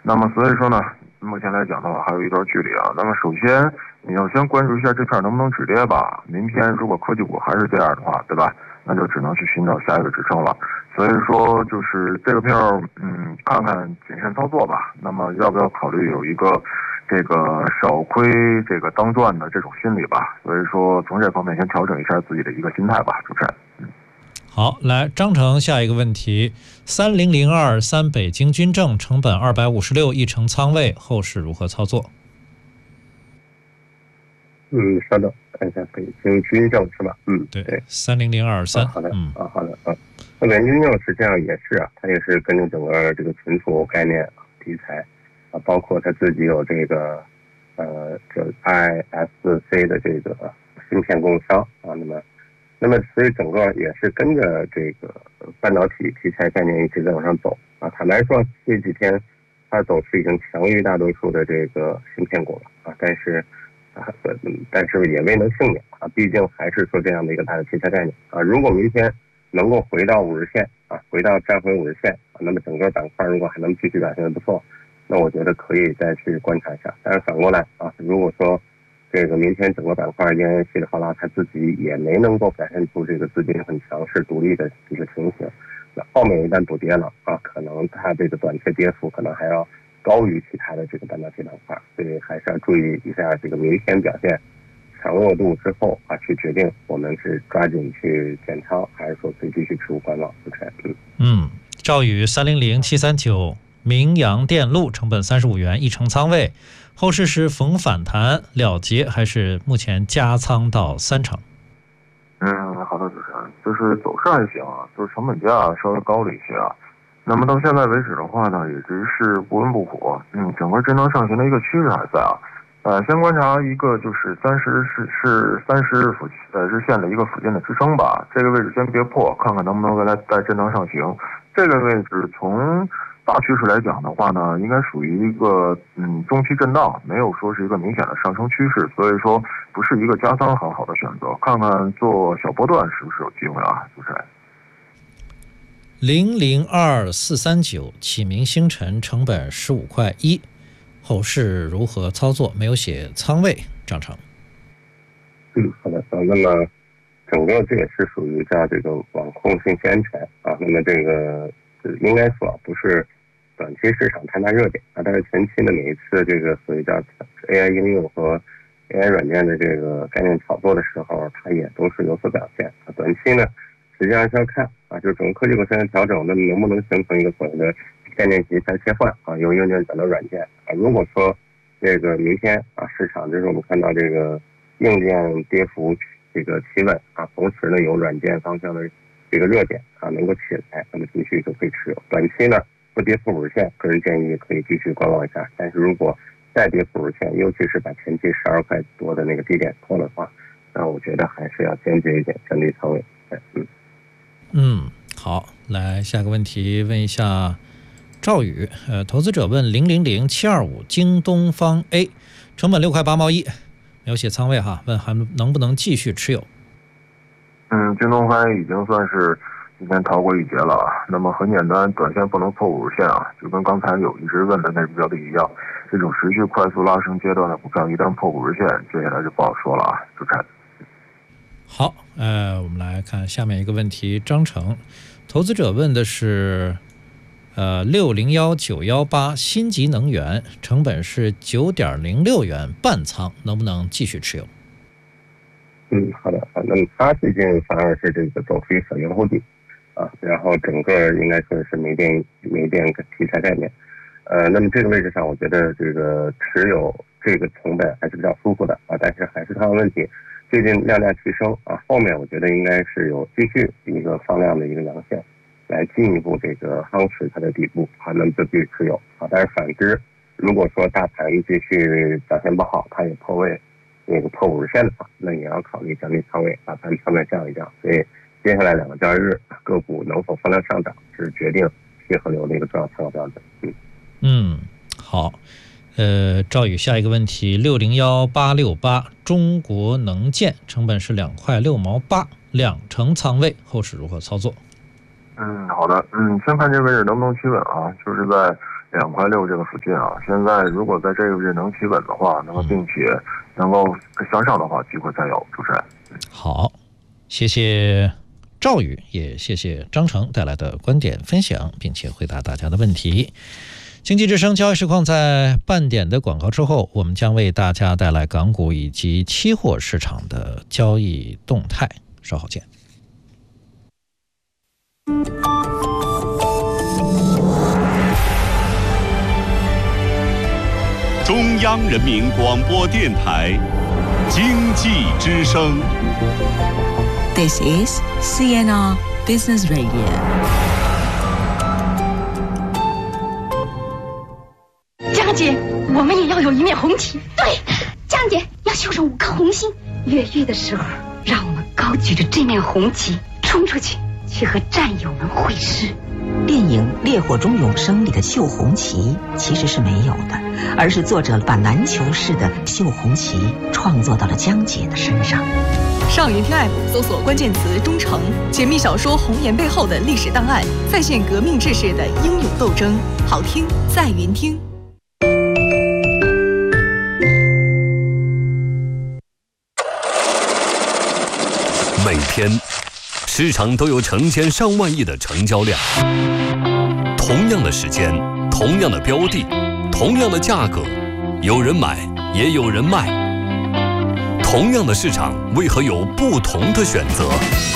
那么所以说呢，目前来讲的话还有一段距离啊。那么首先你要先关注一下这片能不能止跌吧。明天如果科技股还是这样的话，对吧？那就只能去寻找下一个支撑了。所以说就是这个票，看看谨慎操作吧。那么要不要考虑有一个这个少亏这个当赚的这种心理吧？所以说从这方面先调整一下自己的一个心态吧，主持人。 好，来张成下一个问题：3002北京军政成本256，一成仓位，后市如何操作？ 稍等，看一下北京军政是吧？ 对，30023。 好的，好的。那北京军政实际上也是它也是跟着整个这个存储概念题材包括它自己有这个这 ISC 的这个芯片供应商那么所以整个也是跟着这个半导体题材概念一直在往上走坦白说这几天它走势已经强于大多数的这个芯片股了但是也未能幸免毕竟还是说这样的一个大的题材概念如果明天能够回到50日线站回50日线那么整个板块如果还能继续表现得不错，那我觉得可以再去观察一下。但是反过来如果说这个明天整个板块依然稀里哗啦，它自己也没能够表现出这个资金很强势独立的一个情形，那后面一旦补跌了可能它这个短期跌幅可能还要高于其他的这个半导体板块，所以还是要注意一下这个明天表现强弱度之后去决定我们是抓紧去减仓，还是说可以继续持股观望。 赵宇300739明阳电路成本35元，一成仓位，后市是逢反弹了结，还是目前加仓到3成？ 好的，主持人，就是走势还行就是成本价稍微高了一些那么到现在为止的话呢，也只是不温不火，整个震荡上行的一个趋势还在先观察一个就是30日线的一个附近的支撑吧，这个位置先别破，看看能不能未来再震荡上行。这个位置从大趋势来讲的话呢，应该属于一个中期震荡，没有说是一个明显的上升趋势，所以说不是一个加仓很好的选择，看看做小波段是不是有机会主持人。 002439启明星辰成本15块1，后市如何操作？没有写仓位，张成。 好的那么整个这也是属于叫这个网控信息安全那么这个应该说不是短期市场太大热点但是前期的每一次这个所谓叫 AI 应用和 AI 软件的这个概念炒作的时候，它也都是有所表现短期呢实际上是要看就是整个科技股现在调整，那么能不能形成一个所谓的概念题材切换由硬件转到软件如果说这个明天市场就是我们看到这个硬件跌幅这个企稳同时呢有软件方向的这个热点能够起来，那么继续就可以持有。短期呢不跌破50线，个人建议可以继续观望一下。但是如果再跌破50线，尤其是把前期12块多的那个低点破的话，那我觉得还是要坚决一点，降低仓位。 好，来下个问题问一下赵宇，投资者问000725京东方 A 成本6块8毛1，没有写仓位问还能不能继续持有？ 京东方 A 已经算是今天逃过一劫了那么很简单，短线不能破50线就跟刚才有一直问的那只标的一样，这种持续快速拉升阶段的股票一旦破50线，接下来就不好说了主持人。 好，我们来看下面一个问题，张成，投资者问的是601918新极能源成本是9.06元，半仓，能不能继续持有？ 好的那么它最近反而是这个走出一小圆弧底然后整个应该说是煤电题材概念那么这个位置上我觉得这个持有这个成本还是比较舒服的但是还是它的问题，最近量价提升后面我觉得应该是有继续一个放量的一个阳线来进一步这个夯实它的底部那么就继续持有但是反之，如果说大盘继续表现不好，它也破位那个破50线的话，那也要考虑降低仓位，把盘仓位降一降。所以接下来2个交易日个股能否放量上涨是决定细河流的一个重要参考标准。 好，赵宇下一个问题601868中国能建成本是2块6毛8，两成仓位，后市如何操作？ 好的，先看这位置能不能企稳就是在 2.6块这个附近啊。现在如果在这个位置能企稳的话，那么并且能够向上的话，机会再有。主持人， 好，谢谢赵宇，也谢谢张成带来的观点分享，并且回答大家的问题。经济之声交易实况在半点的广告之后，我们将为大家带来港股以及期货市场的交易动态，稍后见。 中央人民广播电台经济之声。 This is CNR Business Radio。 江姐，我们也要有一面红旗。对，江姐要绣上5颗红心。越狱的时候，让我们高举着这面红旗冲出去，去和战友们会师。 电影《烈火中永生》里的绣红旗其实是没有的，而是作者把篮球式的绣红旗创作到了江姐的身上。 上云听 app 搜索关键词忠诚，解密小说《红颜》背后的历史档案，再现革命志士的英勇斗争。好听在云听。 每天市场都有成千上万亿的成交量，同样的时间，同样的标的，同样的价格，有人买也有人卖。同样的市场，为何有不同的选择？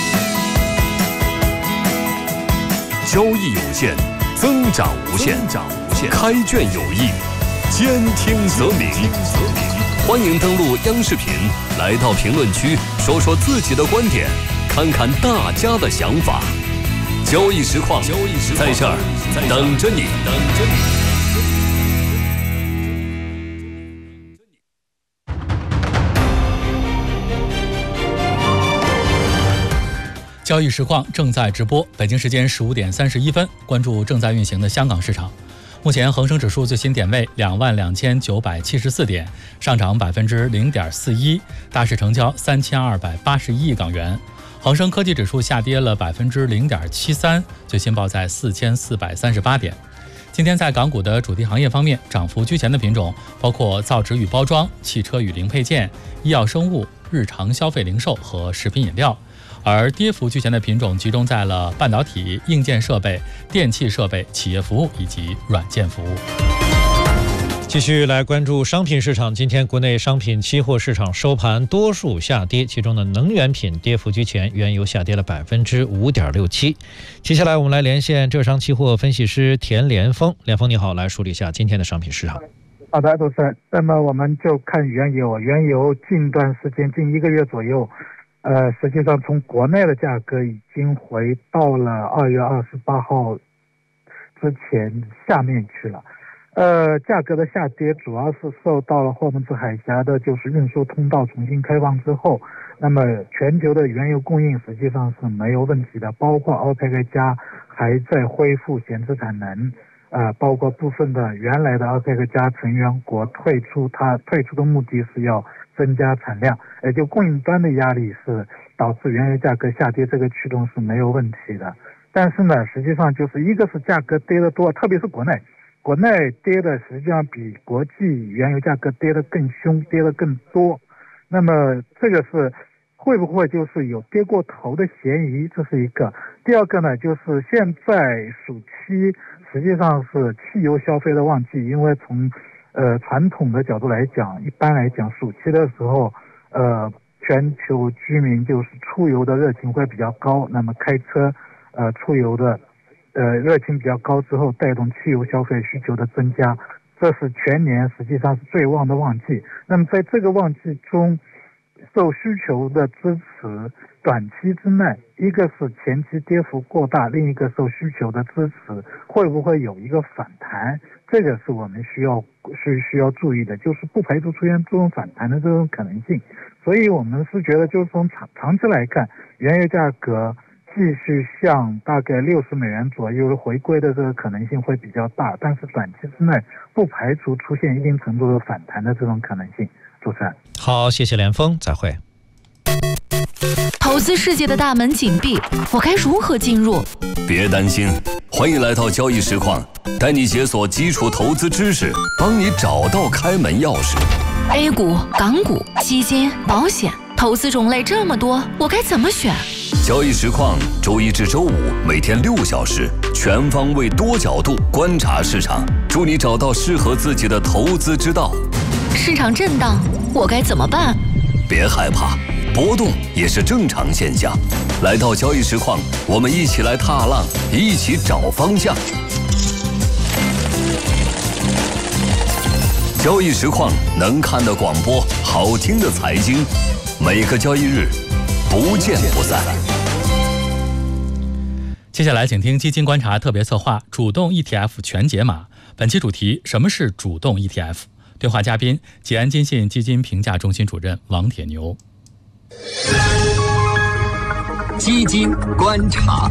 交易有限，增长无限，开卷有益，兼听则明。欢迎登录央视频，来到评论区说说自己的观点，看看大家的想法。交易实况在这儿等着你。 交易实况正在直播，北京时间15点31分，关注正在运行的香港市场。目前恒生指数最新点位22974点，上涨0.41%，大市成交3281亿港元。恒生科技指数下跌了0.73%，最新报在4438点。今天在港股的主题行业方面，涨幅居前的品种包括造纸与包装、汽车与零配件、医药生物、日常消费零售和食品饮料。而跌幅居前的品种集中在了半导体、硬件设备、电气设备、企业服务以及软件服务。 继续来关注商品市场，今天国内商品期货市场收盘多数下跌，其中的能源品跌幅居前，原油下跌了5.67%。接下来我们来连线浙商期货分析师田连峰，连峰你好，来梳理一下今天的商品市场。 好的，主持人，那么我们就看原油近段时间近1个月左右。实际上从国内的价格已经回到了2月28号之前下面去了。价格的下跌主要是受到了霍姆兹海峡的就是运输通道重新开放之后，那么全球的原油供应实际上是没有问题的，包括OPEC加还在恢复闲置产能，包括部分的原来的OPEC加成员国退出，它退出的目的是要增加产量，也就供应端的压力是导致原油价格下跌，这个驱动是没有问题的。但是呢，实际上就是一个是价格跌得多，特别是国内跌的实际上比国际原油价格跌得更凶，跌得更多。那么这个是会不会就是有跌过头的嫌疑，这是一个。第二个呢，就是现在暑期实际上是汽油消费的旺季，因为从传统的角度来讲，一般来讲暑期的时候全球居民就是出游的热情会比较高，那么开车出游的热情比较高之后，带动汽油消费需求的增加，这是全年实际上是最旺的旺季。那么在这个旺季中，受需求的支持，短期之内，一个是前期跌幅过大，另一个受需求的支持，会不会有一个反弹？这个是我们需要注意的，就是不排除出现这种反弹的这种可能性。所以我们是觉得，就是从长期来看，原油价格继续向大概60美元左右回归的这个可能性会比较大，但是短期之内不排除出现一定程度的反弹的这种可能性。主持人， 好，谢谢连峰，再会。 投资世界的大门紧闭，我该如何进入？ 别担心， 欢迎来到交易实况，带你解锁基础投资知识，帮你找到开门钥匙。 A 股、港股、基金、保险，投资种类这么多，我该怎么选？ 交易实况，周一至周五每天6小时，全方位多角度观察市场，助你找到适合自己的投资之道。 市场震荡，我该怎么办？ 别害怕，波动也是正常现象。来到交易实况，我们一起来踏浪，一起找方向。交易实况，能看的广播，好听的财经，每个交易日不见不散。 接下来请听基金观察特别策划主动 ETF 全解码。本期主题：什么是主动 ETF？ 对话嘉宾：济安金信基金评价中心主任王铁牛。 基金观察。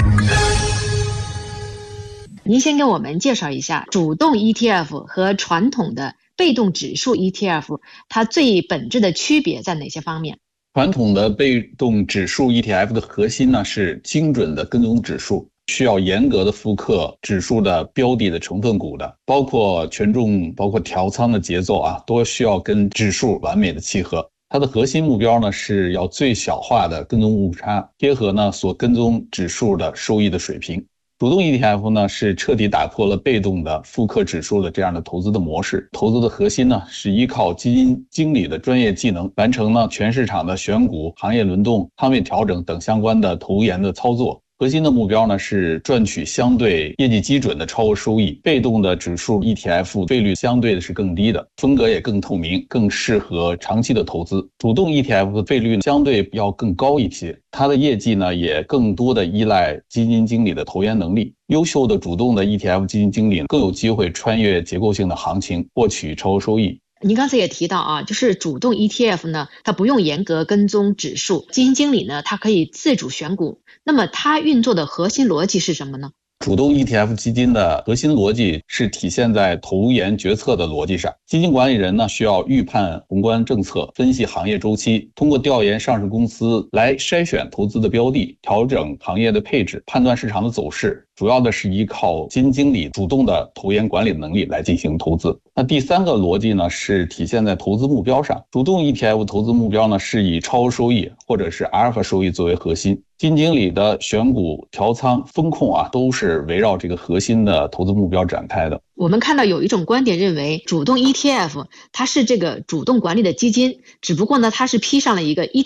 您先给我们介绍一下主动 ETF 和传统的被动指数 ETF， 它最本质的区别在哪些方面？ 传统的被动指数 ETF 的核心呢是精准的跟踪指数，需要严格的复刻指数的标的的成分股的，包括权重、包括调仓的节奏啊，都需要跟指数完美的契合。它的核心目标呢是要最小化的跟踪误差，贴合呢所跟踪指数的收益的水平。主动 ETF 呢是彻底打破了被动的复刻指数的这样的投资的模式，投资的核心呢是依靠基金经理的专业技能，完成呢全市场的选股、行业轮动、仓位调整等相关的投研的操作。核心的目标呢是赚取相对业绩基准的超额收益。被动的指数 ETF 费率相对的是更低的，风格也更透明，更适合长期的投资。主动 ETF 的费率相对要更高一些，它的业绩呢也更多的依赖基金经理的投研能力。优秀的主动的 ETF 基金经理更有机会穿越结构性的行情，获取超额收益。 您刚才也提到啊，就是主动 ETF 呢，它不用严格跟踪指数，基金经理呢，它可以自主选股。那么它运作的核心逻辑是什么呢？ 主动 ETF 基金的核心逻辑是体现在投研决策的逻辑上。基金管理人呢，需要预判宏观政策，分析行业周期，通过调研上市公司来筛选投资的标的，调整行业的配置，判断市场的走势。主要的是依靠基金经理主动的投研管理能力来进行投资。那第三个逻辑呢，是体现在投资目标上。主动 ETF 投资目标呢，是以超额收益或者是阿尔法收益作为核心。基金经理的选股、调仓、风控啊，都是围绕这个核心的投资目标展开的。 我们看到有一种观点认为，主动 ETF 它是这个主动管理的基金，只不过呢，它是披上了一个